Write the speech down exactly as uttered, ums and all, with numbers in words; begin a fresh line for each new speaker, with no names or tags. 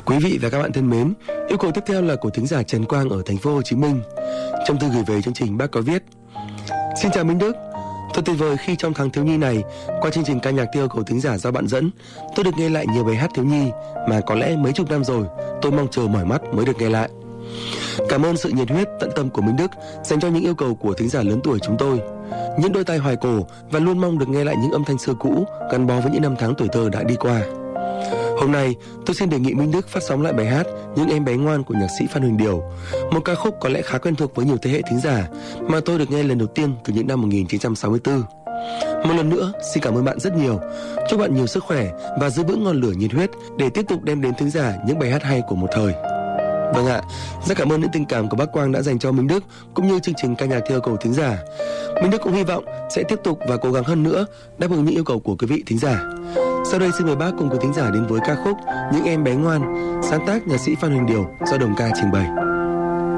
Quý vị và các bạn thân mến, yêu cầu tiếp theo là của thính giả Trần Quang ở thành phố Hồ Chí Minh. Trong thư gửi về chương trình, bác có viết: Xin chào Minh Đức, thật tuyệt vời khi trong tháng thiếu nhi này, qua chương trình ca nhạc theo yêu cầu thính giả do bạn dẫn, tôi được nghe lại nhiều bài hát thiếu nhi mà có lẽ mấy chục năm rồi tôi mong chờ mỏi mắt mới được nghe lại. Cảm ơn sự nhiệt huyết tận tâm của Minh Đức dành cho những yêu cầu của thính giả lớn tuổi chúng tôi, những đôi tai hoài cổ và luôn mong được nghe lại những âm thanh xưa cũ gắn bó với những năm tháng tuổi thơ đã đi qua. Hôm nay, tôi xin đề nghị Minh Đức phát sóng lại bài hát Những Em Bé Ngoan của nhạc sĩ Phan Huỳnh Điểu, một ca khúc có lẽ khá quen thuộc với nhiều thế hệ thính giả mà tôi được nghe lần đầu tiên từ những năm một nghìn chín trăm sáu mươi tư. Một lần nữa, xin cảm ơn bạn rất nhiều. Chúc bạn nhiều sức khỏe và giữ vững ngọn lửa nhiệt huyết để tiếp tục đem đến thính giả những bài hát hay của một thời. Vâng ạ, rất cảm ơn những tình cảm của bác Quang đã dành cho Minh Đức cũng như chương trình ca nhạc theo yêu cầu thính giả. Minh Đức cũng hy vọng sẽ tiếp tục và cố gắng hơn nữa đáp ứng những yêu cầu của quý vị thính giả. Sau đây xin mời bác cùng quý thính giả đến với ca khúc Những Em Bé Ngoan, sáng tác nhạc sĩ Phan Huỳnh Điểu do Đồng Ca trình bày.